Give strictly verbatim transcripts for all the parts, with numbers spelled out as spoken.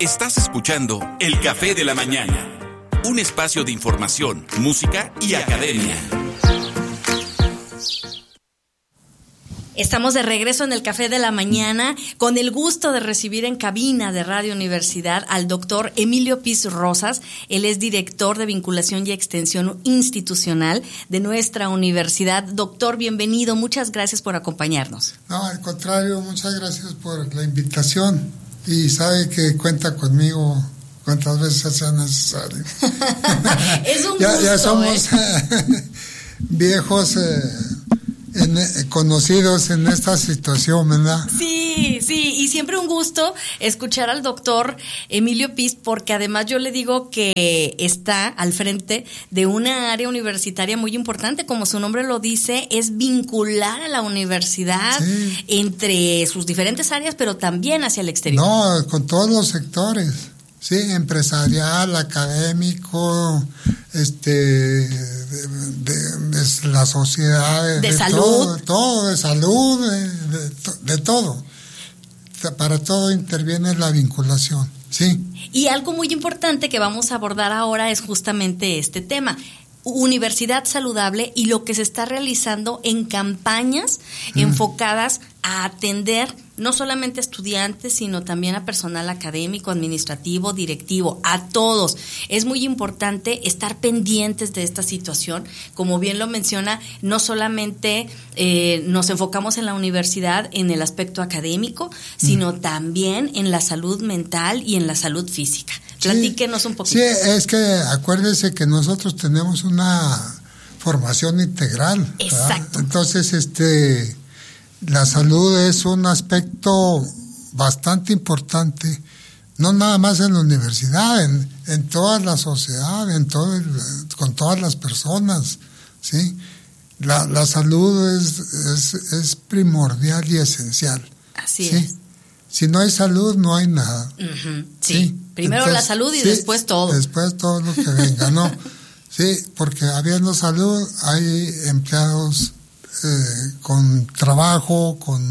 Estás escuchando El Café de la Mañana, un espacio de información, música y academia. Estamos de regreso en el Café de la Mañana con el gusto de recibir en cabina de Radio Universidad al doctor Emilio Piz Rosas. Él es director de Vinculación y Extensión Institucional de nuestra universidad. Doctor, bienvenido. Muchas gracias por acompañarnos. No, al contrario, muchas gracias por la invitación. Y sabe que cuenta conmigo cuantas veces sea necesario. Es un ya, gusto, ya somos ¿eh? viejos eh, en, eh, conocidos en esta situación, ¿verdad? Sí, sí, y siempre un gusto escuchar al doctor Emilio Piz, porque además yo le digo que está al frente de una área universitaria muy importante, como su nombre lo dice, es vincular a la universidad sí. entre sus diferentes áreas, pero también hacia el exterior. No, con todos los sectores. Sí, empresarial, académico, este, de, de, de la sociedad, de, de, de salud, todo, todo, de salud, de, de, de todo. Para todo interviene la vinculación, sí. Y algo muy importante que vamos a abordar ahora es justamente este tema. Universidad saludable y lo que se está realizando en campañas mm. enfocadas a atender no solamente a estudiantes, sino también a personal académico, administrativo, directivo, a todos. Es muy importante estar pendientes de esta situación. Como bien lo menciona, no solamente eh, nos enfocamos en la universidad en el aspecto académico, sino mm. también en la salud mental y en la salud física. Platíquenos un poquito. Sí, es que acuérdese que nosotros tenemos una formación integral. Exacto. ¿verdad? Entonces, este, la salud es un aspecto bastante importante, no nada más en la universidad, en, en toda la sociedad, en todo el, con todas las personas, ¿sí? La, la salud es, es, es primordial y esencial. Así ¿sí? es. Si no hay salud, no hay nada. Uh-huh, sí. sí. Primero Entonces, la salud y sí, después todo. Después todo lo que venga, ¿no? Sí, porque habiendo salud hay empleados eh, con trabajo, con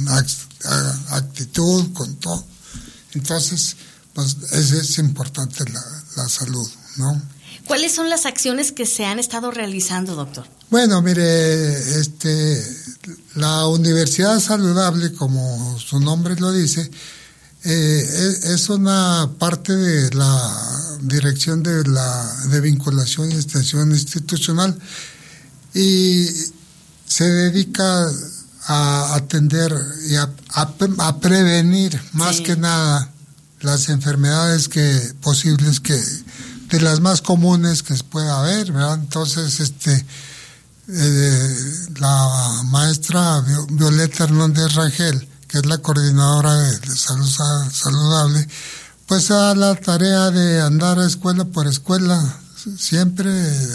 actitud, con todo. Entonces, pues es, es importante la, la salud, ¿no? ¿Cuáles son las acciones que se han estado realizando, doctor? Bueno, mire, este, la Universidad Saludable, como su nombre lo dice, eh, es una parte de la Dirección de la de Vinculación y Extensión Institucional y se dedica a atender y a, a, a prevenir más sí. que nada las enfermedades que posibles que de las más comunes que pueda haber, ¿verdad? Entonces, este eh, la maestra Violeta Hernández Rangel, que es la coordinadora de salud saludable, pues se da la tarea de andar escuela por escuela, siempre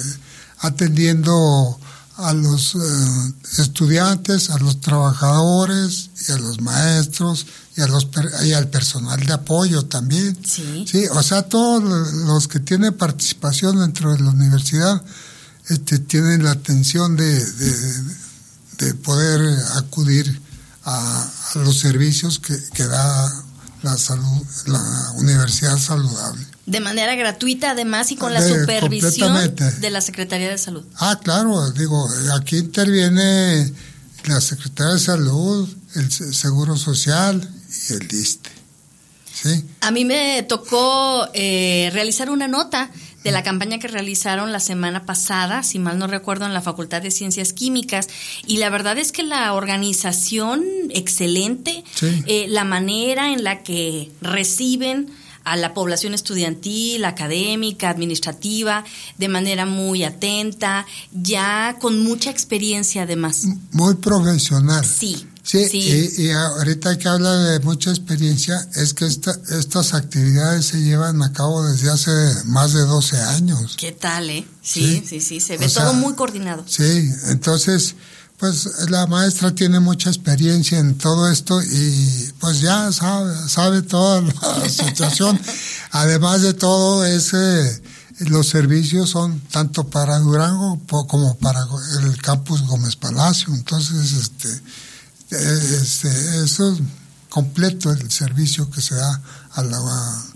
atendiendo a los eh, estudiantes, a los trabajadores y a los maestros y a los y al personal de apoyo también. Sí. Sí, o sea, todos los que tienen participación dentro de la universidad este, tienen la atención de, de, de poder acudir a, a los servicios que, que da la salud, la Universidad Saludable. De manera gratuita, además, y con la de, supervisión de la Secretaría de Salud. Ah, claro, digo, aquí interviene la Secretaría de Salud, el Seguro Social y el ISSSTE. ¿Sí? A mí me tocó eh, realizar una nota de la campaña que realizaron la semana pasada, si mal no recuerdo, en la Facultad de Ciencias Químicas, y la verdad es que la organización excelente, sí. eh, la manera en la que reciben a la población estudiantil, académica, administrativa, de manera muy atenta, ya con mucha experiencia además. Muy profesional. Sí. Sí, sí. Y, y ahorita que habla de mucha experiencia, es que esta, estas actividades se llevan a cabo desde hace más de doce años. ¿Qué tal, eh? Sí, sí, sí, sí se ve o todo sea, muy coordinado. Sí, entonces, pues la maestra tiene mucha experiencia en todo esto y pues ya sabe, sabe toda la situación. Además de todo, ese, los servicios son tanto para Durango como para el campus Gómez Palacio. Entonces, este... Este, eso es completo el servicio que se da a la,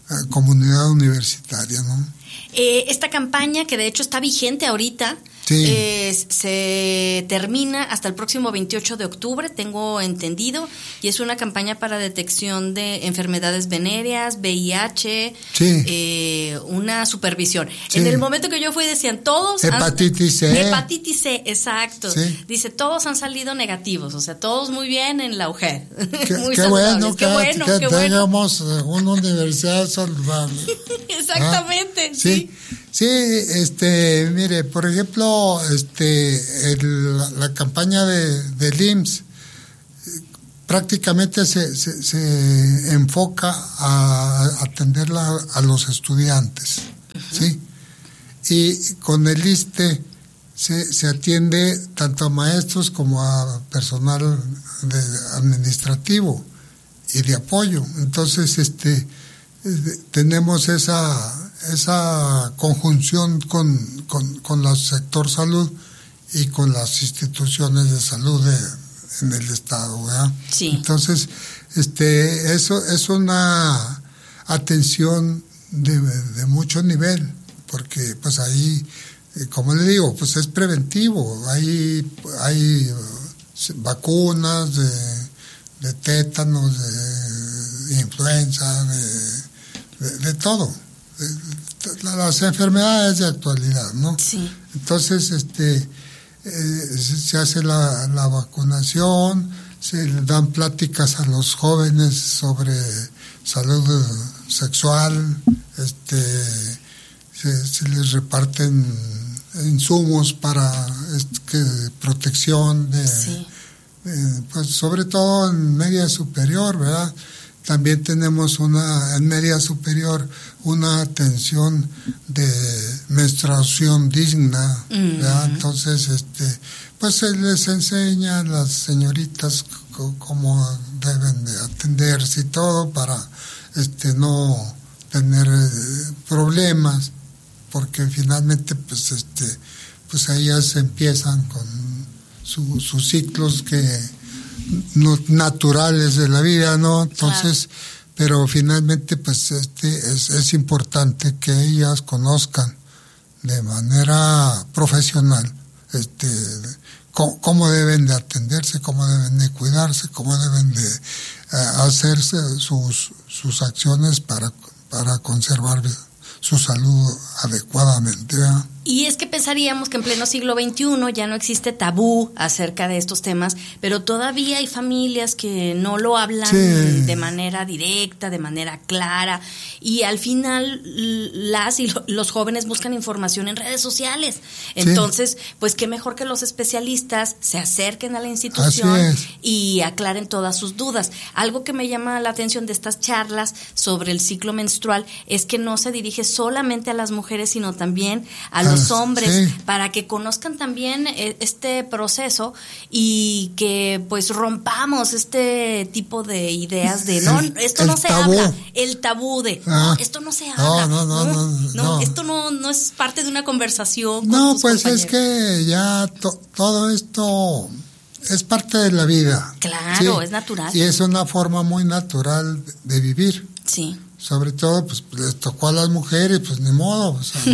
comunidad universitaria, ¿no? Eh, esta campaña, que de hecho está vigente ahorita, sí. eh, se termina hasta el próximo veintiocho de octubre, tengo entendido, y es una campaña para detección de enfermedades venéreas, V I H, sí. eh, una supervisión. Sí. En el momento que yo fui decían todos... Hepatitis han, C. Hepatitis C, exacto. Sí. Dice, todos han salido negativos, o sea, todos muy bien en la U G E D. Qué, muy qué bueno qué que, bueno, que qué tengamos bueno. una universidad saludable. Exactamente, ¿Ah? sí. Sí. Sí, este, mire, por ejemplo, este, el, la, la campaña de, del I M S S prácticamente se, se, se enfoca a atenderla a los estudiantes, uh-huh. ¿sí? Y con el I S S S T E se, se atiende tanto a maestros como a personal de, administrativo y de apoyo. Entonces, este, tenemos esa esa conjunción con, con, con el sector salud y con las instituciones de salud de, en el estado, ¿verdad? Sí. Entonces, este, eso es una atención de, de mucho nivel, porque pues ahí, como le digo, pues es preventivo, hay, hay vacunas de, de tétanos, de, de influenza, de, de, de todo. Las enfermedades de actualidad, ¿no? Sí. Entonces, este, eh, se hace la, la vacunación, se le dan pláticas a los jóvenes sobre salud sexual, este, se, se les reparten insumos para este, protección de, sí. de, pues sobre todo en media superior, ¿verdad? También tenemos una en media superior una atención de menstruación digna, ¿verdad? Uh-huh. Entonces, este, pues se les enseña a las señoritas c- cómo deben de atenderse y todo para, este, no tener eh, problemas, porque finalmente, pues, este, pues ellas empiezan con su, sus ciclos que no, naturales de la vida, ¿no? Entonces, claro. Pero finalmente, pues, este es, es importante que ellas conozcan de manera profesional, este, cómo, cómo deben de atenderse, cómo deben de cuidarse, cómo deben de uh, hacerse sus sus acciones para para conservar su salud adecuadamente, ¿verdad? Y es que pensaríamos que en pleno siglo veintiuno ya no existe tabú acerca de estos temas, pero todavía hay familias que no lo hablan sí. de manera directa, de manera clara, y al final las y los jóvenes buscan información en redes sociales. Entonces, sí. pues qué mejor que los especialistas se acerquen a la institución y aclaren todas sus dudas. Algo que me llama la atención de estas charlas sobre el ciclo menstrual es que no se dirige solamente a las mujeres, sino también a los los hombres, sí. para que conozcan también este proceso y que pues rompamos este tipo de ideas de no, esto no se tabú. habla, el tabú de ah, no, esto no se habla, no, no, no, no, no, no. esto no, no es parte de una conversación con no, tus pues compañeros. Es que ya to, todo esto es parte de la vida. Claro, ¿sí? Es natural. Y es una forma muy natural de vivir. Sí. Sobre todo, pues, les tocó a las mujeres, pues, ni modo. O sea,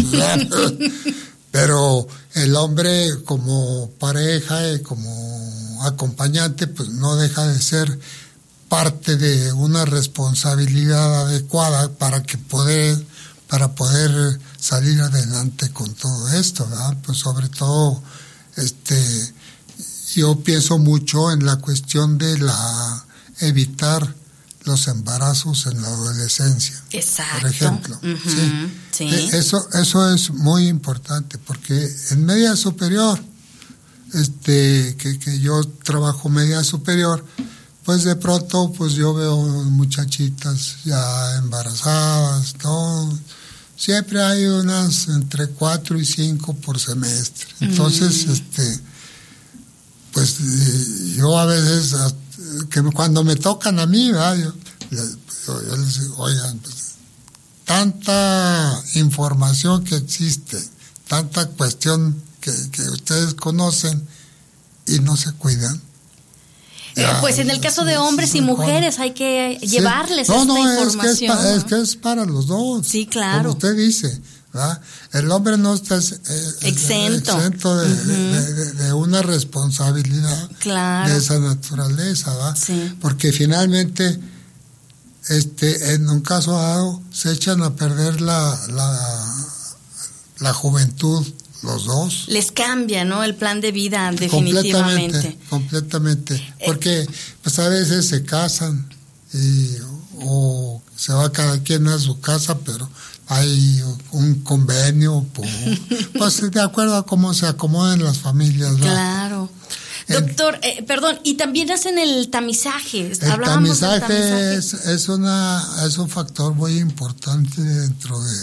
pero el hombre como pareja y como acompañante, pues, no deja de ser parte de una responsabilidad adecuada para que poder, para poder salir adelante con todo esto, ¿verdad? Pues, sobre todo, este, yo pienso mucho en la cuestión de la evitar los embarazos en la adolescencia. Exacto. Por ejemplo. Uh-huh. ¿sí? Sí. Eso, eso es muy importante, porque en media superior, este, que, que yo trabajo media superior, pues de pronto pues yo veo muchachitas ya embarazadas, todo. Siempre hay unas entre cuatro y cinco por semestre. Entonces, mm. este, pues yo a veces, que cuando me tocan a mí, ¿verdad? Yo, yo, yo les digo, oigan, pues, tanta información que existe, tanta cuestión que, que ustedes conocen y no se cuidan. Eh, pues en el caso de hombres y mujeres hay que llevarles sí. no, esta no, información. Es que es, pa, ¿no? es que es para los dos. Sí, claro. Como usted dice, ¿verdad? El hombre no está eh, exento, exento de, uh-huh. de, de, de una responsabilidad claro. de esa naturaleza, ¿verdad? Sí. Porque finalmente, este, en un caso dado, se echan a perder la, la, la juventud. Los dos. Les cambia, ¿no? El plan de vida, definitivamente. Completamente, completamente. Porque pues a veces se casan y, o se va cada quien a su casa, pero hay un convenio, pues, pues de acuerdo a cómo se acomodan las familias, ¿verdad? Claro. Doctor, eh, perdón, y también hacen el tamizaje. El Hablábamos tamizaje, del tamizaje. Es, es, una, es un factor muy importante dentro de...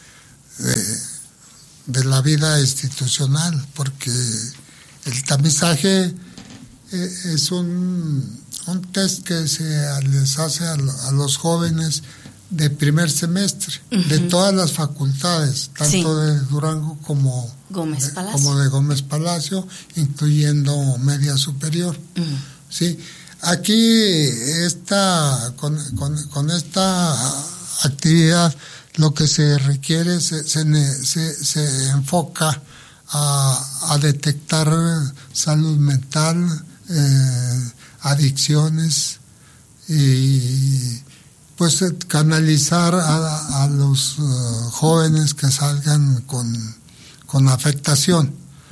de de la vida institucional, porque el tamizaje eh, es un, un test que se les hace a, a los jóvenes de primer semestre, uh-huh. de todas las facultades, tanto sí. de Durango como Gómez de, Palacio. como de Gómez Palacio, incluyendo media superior. Uh-huh. ¿Sí? Aquí esta, con, con, con esta actividad lo que se requiere se, se, se, se enfoca a, a detectar salud mental, eh, adicciones y pues canalizar a, a los uh, jóvenes que salgan con, con afectación.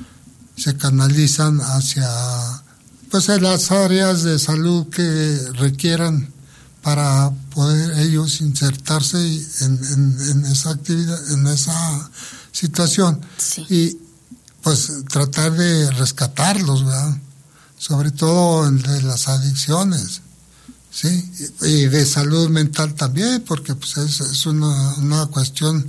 Se canalizan hacia pues en las áreas de salud que requieran para poder ellos insertarse en, en, en esa actividad, en esa situación. Sí. Y pues tratar de rescatarlos, ¿verdad? Sobre todo de las adicciones, ¿sí? Y de salud mental también, porque pues es, es una, una cuestión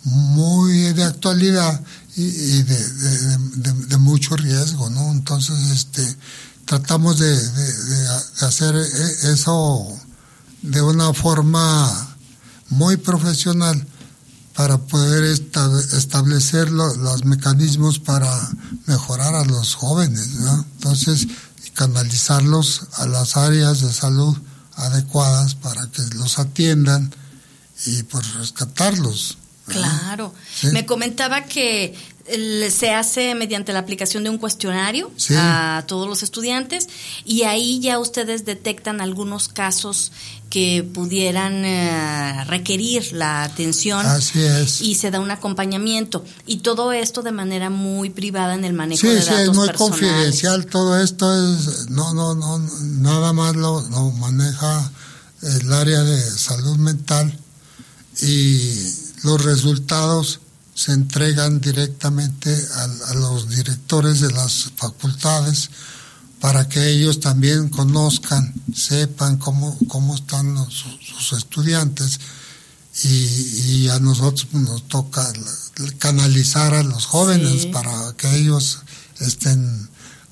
muy de actualidad y, y de, de, de, de mucho riesgo, ¿no? Entonces, este, tratamos de, de, de hacer eso de una forma muy profesional para poder establecer lo, los mecanismos para mejorar a los jóvenes, ¿no? Entonces, canalizarlos a las áreas de salud adecuadas para que los atiendan y pues rescatarlos, ¿verdad? Claro. ¿Sí? Me comentaba que se hace mediante la aplicación de un cuestionario sí. a todos los estudiantes y ahí ya ustedes detectan algunos casos que pudieran eh, requerir la atención. Así es. Y se da un acompañamiento y todo esto de manera muy privada en el manejo sí, de sí, datos es muy personales. confidencial todo esto, es no no no nada más lo, lo maneja el área de salud mental y los resultados se entregan directamente a, a los directores de las facultades para que ellos también conozcan, sepan cómo, cómo están los, sus estudiantes y, y a nosotros nos toca canalizar a los jóvenes sí. para que ellos estén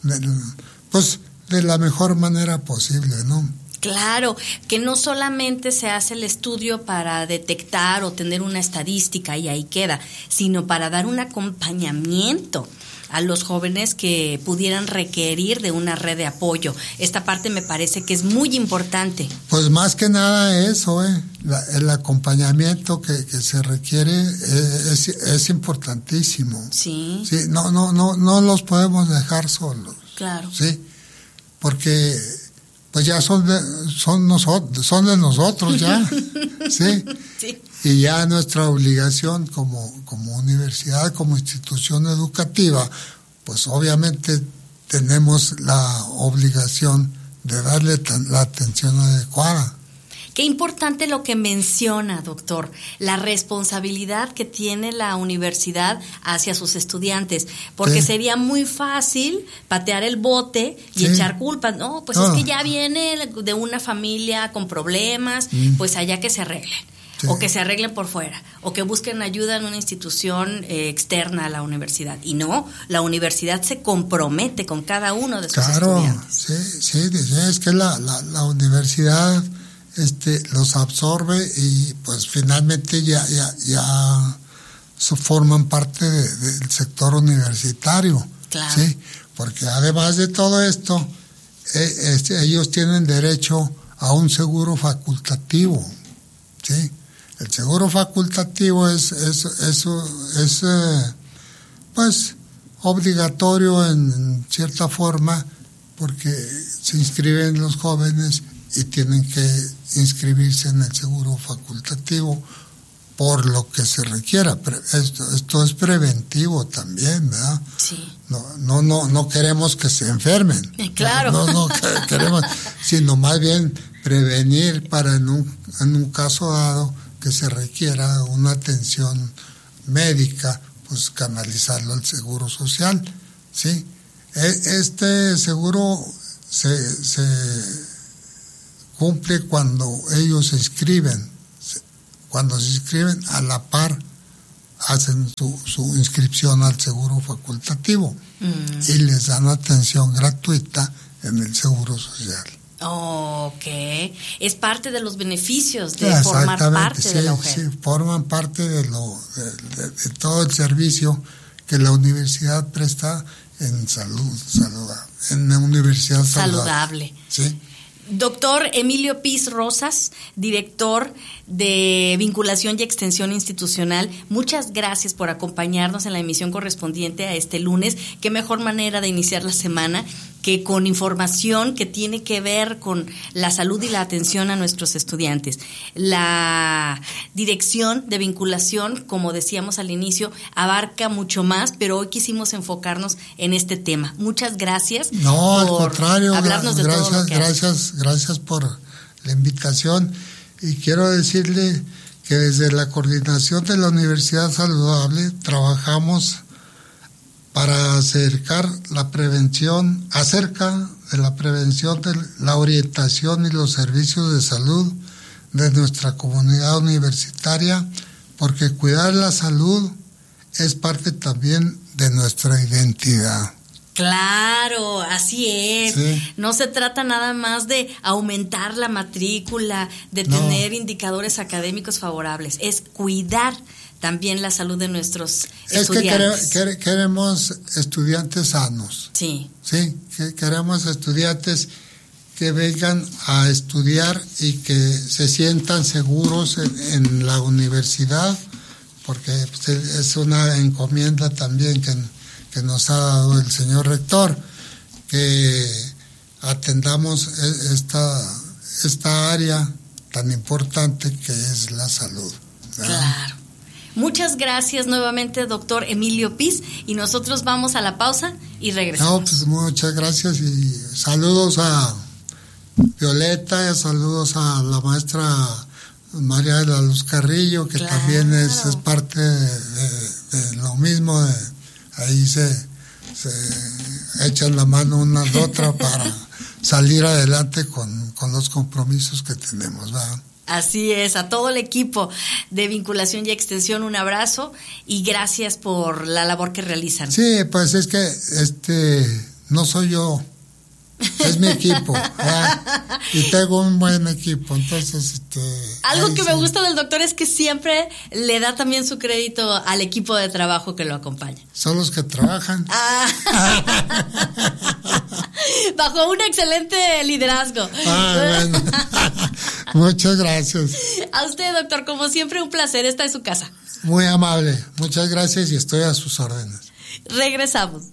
pues de la mejor manera posible, ¿no? Claro, que no solamente se hace el estudio para detectar o tener una estadística y ahí queda, sino para dar un acompañamiento a los jóvenes que pudieran requerir de una red de apoyo. Esta parte me parece que es muy importante. Pues más que nada eso, ¿eh? La, el acompañamiento que, que se requiere es, es importantísimo. Sí. Sí, no, no, no, no los podemos dejar solos. Claro. Sí, porque pues ya son de, son nosotros, son de nosotros ya, ¿sí? Sí. Y ya nuestra obligación como, como universidad, como institución educativa, pues obviamente tenemos la obligación de darle la atención adecuada. Qué importante lo que menciona, doctor, la responsabilidad que tiene la universidad hacia sus estudiantes, porque sí. sería muy fácil patear el bote y sí. echar culpas. No, pues no. es que ya viene de una familia con problemas, mm. pues allá que se arreglen. Sí. O que se arreglen por fuera, o que busquen ayuda en una institución eh, externa a la universidad. Y no, la universidad se compromete con cada uno de sus claro, estudiantes. Sí, sí, es que la, la, la universidad este, los absorbe y pues finalmente ya, ya, ya forman parte de, del sector universitario. Claro. ¿Sí? Porque además de todo esto, eh, este, ellos tienen derecho a un seguro facultativo, ¿sí? El seguro facultativo es, es, eso es, eh, pues, obligatorio en, en cierta forma, porque se inscriben los jóvenes y tienen que inscribirse en el seguro facultativo por lo que se requiera. Esto, esto es preventivo también, ¿verdad? Sí. No, no, no, no queremos que se enfermen. Claro. No, no, no queremos, sino más bien prevenir para en un, en un caso dado que se requiera una atención médica, pues canalizarlo al seguro social, ¿sí? Este seguro se, se cumple cuando ellos se inscriben. Cuando se inscriben, a la par hacen su, su inscripción al seguro facultativo mm. y les dan atención gratuita en el seguro social. Ok, es parte de los beneficios de formar parte sí, de la U G E D. Sí, forman parte de, lo, de, de, de todo el servicio que la universidad presta en salud, saludable, en la universidad saludable. Saludable. Sí. Doctor Emilio Piz Rosas, director de Vinculación y Extensión Institucional, muchas gracias por acompañarnos en la emisión correspondiente a este lunes. Qué mejor manera de iniciar la semana que con información que tiene que ver con la salud y la atención a nuestros estudiantes. La dirección de vinculación, como decíamos al inicio, abarca mucho más, pero hoy quisimos enfocarnos en este tema. Muchas gracias. No, al por contrario, hablarnos de gracias, todo lo que gracias, gracias por la invitación. Y quiero decirle que desde la coordinación de la Universidad Saludable trabajamos para acercar la prevención, acerca de la prevención de la orientación y los servicios de salud de nuestra comunidad universitaria, porque cuidar la salud es parte también de nuestra identidad. Claro, así es. Sí. No se trata nada más de aumentar la matrícula, de no. tener indicadores académicos favorables, es cuidar también la salud de nuestros es estudiantes. Es que queremos estudiantes sanos. Sí. Sí, que queremos estudiantes que vengan a estudiar y que se sientan seguros en, en la universidad, porque pues, es una encomienda también que, que nos ha dado el señor rector, que atendamos esta, esta área tan importante que es la salud, ¿verdad? Claro. Muchas gracias nuevamente, doctor Emilio Piz, y nosotros vamos a la pausa y regresamos. No, pues muchas gracias y saludos a Violeta, saludos a la maestra María de la Luz Carrillo, que claro. también es, es parte de, de, de lo mismo, de, ahí se, se echan la mano una a otra para salir adelante con, con los compromisos que tenemos, ¿verdad? Así es, a todo el equipo de Vinculación y Extensión un abrazo y gracias por la labor que realizan. Sí, pues es que este no soy yo, es mi equipo, ¿verdad? Y tengo un buen equipo, entonces este algo que sí. me gusta del doctor es que siempre le da también su crédito al equipo de trabajo que lo acompaña. Son los que trabajan. Ah. Bajo un excelente liderazgo. Ah, bueno. Muchas gracias. A usted, doctor, como siempre, un placer. Esta es su casa. Muy amable. Muchas gracias y estoy a sus órdenes. Regresamos.